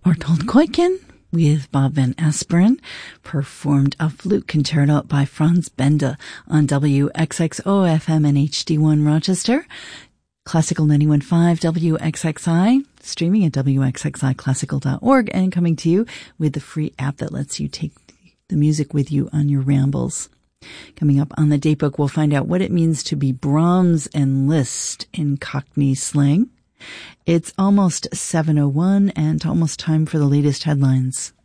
Bartold Koiken with Bob Van Asperen performed a flute concerto by Franz Benda on WXXO-FM and HD1 Rochester, Classical 91.5 WXXI, streaming at wxxiclassical.org, and coming to you with the free app that lets you take the music with you on your rambles. Coming up on the Datebook, we'll find out what it means to be Brahms and Liszt in Cockney slang. It's almost 7:01 and almost time for the latest headlines.